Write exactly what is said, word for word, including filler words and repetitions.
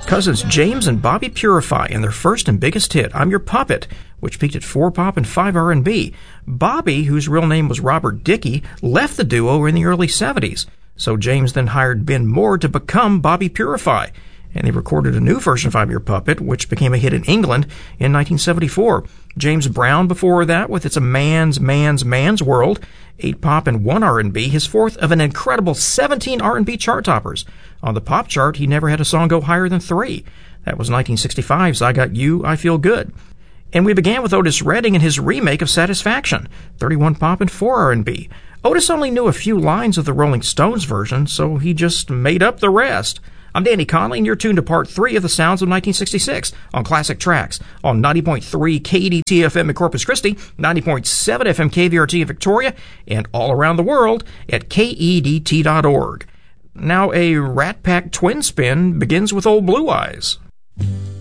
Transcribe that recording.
cousins James and Bobby Purify in their first and biggest hit, I'm Your Puppet, which peaked at four pop and five R and B. Bobby, whose real name was Robert Dickey, left the duo in the early seventies, so James then hired Ben Moore to become Bobby Purify, and they recorded a new version of I'm Your Puppet, which became a hit in England in nineteen seventy-four. James Brown before that with It's a Man's, Man's, Man's World, eight pop and one R and B, his fourth of an incredible seventeen R and B chart toppers. On the pop chart, he never had a song go higher than three. That was nineteen sixty-five's I Got You, I Feel Good. And we began with Otis Redding and his remake of Satisfaction, thirty-one pop and four R and B. Otis only knew a few lines of the Rolling Stones version, so he just made up the rest. I'm Danny Conley, and you're tuned to part three of the Sounds of nineteen sixty-six on Classic Tracks on ninety point three K E D T F M in Corpus Christi, ninety point seven F M K V R T in Victoria, and all around the world at K E D T dot org. Now, a Rat Pack twin spin begins with Old Blue Eyes.